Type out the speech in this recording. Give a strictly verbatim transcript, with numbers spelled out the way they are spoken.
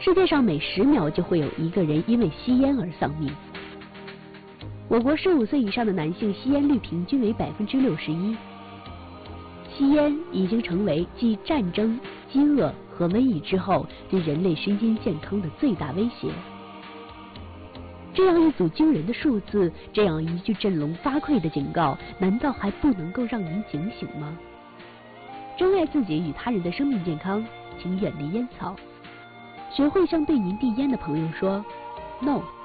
世界上每十秒就会有一个人因为吸烟而丧命。我国十五岁以上的男性吸烟率平均为百分之六十一。吸烟已经成为继战争、饥饿和瘟疫之后对人类身心健康的最大威胁。这样一组惊人的数字，这样一句振聋发聩的警告，难道还不能够让您警醒吗？珍爱自己与他人的生命健康，请远离烟草。学会向对您递烟的朋友说 “No”。